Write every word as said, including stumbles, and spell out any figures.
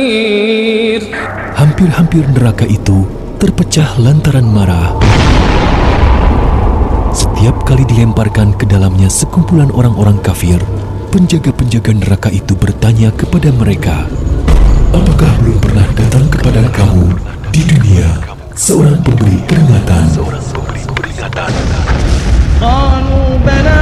Hampir-hampir neraka itu terpecah lantaran marah. Setiap kali dilemparkan ke dalamnya sekumpulan orang-orang kafir, penjaga-penjaga neraka itu bertanya kepada mereka, "Apakah belum pernah datang kepada kamu di dunia seorang pemberi peringatan?" قالوا بلى